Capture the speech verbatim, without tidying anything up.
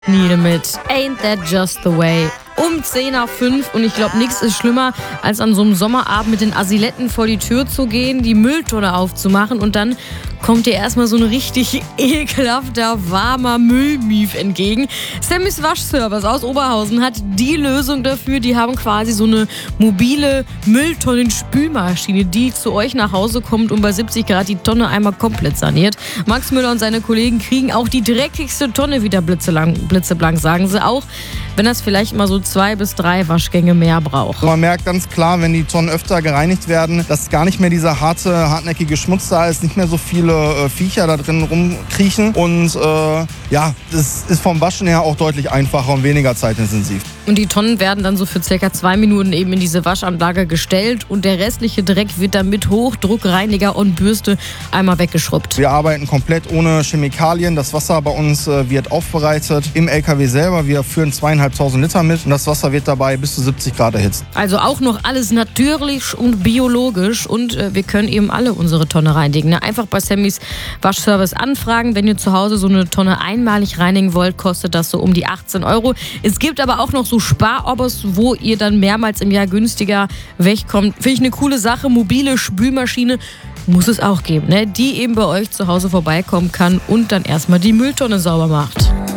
Niede mit Ain't That Just the Way. Um zehn nach fünf und ich glaube, nichts ist schlimmer, als an so einem Sommerabend mit den Asiletten vor die Tür zu gehen, die Mülltonne aufzumachen und dann kommt dir erstmal so ein richtig ekelhafter, warmer Müllmief entgegen. Sammys Waschservice aus Oberhausen hat die Lösung dafür. Die haben quasi so eine mobile Mülltonnen-Spülmaschine, die zu euch nach Hause kommt und bei siebzig Grad die Tonne einmal komplett saniert. Max Müller und seine Kollegen kriegen auch die dreckigste Tonne wieder blitzelang, blitzeblank, sagen sie auch, wenn das vielleicht mal so zwei bis drei Waschgänge mehr braucht. Man merkt ganz klar, wenn die Tonnen öfter gereinigt werden, dass gar nicht mehr dieser harte, hartnäckige Schmutz da ist, nicht mehr so viele äh, Viecher da drin rumkriechen und äh, ja, das ist vom Waschen her auch deutlich einfacher und weniger zeitintensiv. Und die Tonnen werden dann so für circa zwei Minuten eben in diese Waschanlage gestellt und der restliche Dreck wird dann mit Hochdruckreiniger und Bürste einmal weggeschrubbt. Wir arbeiten komplett ohne Chemikalien. Das Wasser bei uns äh, wird aufbereitet im L K W selber. Wir führen zweieinhalbtausend Liter mit und das Wasser wird dabei bis zu siebzig Grad erhitzt. Also auch noch alles natürlich und biologisch und äh, wir können eben alle unsere Tonne reinigen. Ne? Einfach bei Sammys Waschservice anfragen. Wenn ihr zu Hause so eine Tonne einmalig reinigen wollt, kostet das so um die achtzehn Euro. Es gibt aber auch noch so Sparobbers, wo ihr dann mehrmals im Jahr günstiger wegkommt. Finde ich eine coole Sache. Mobile Spülmaschine muss es auch geben, ne? Die eben bei euch zu Hause vorbeikommen kann und dann erstmal die Mülltonne sauber macht.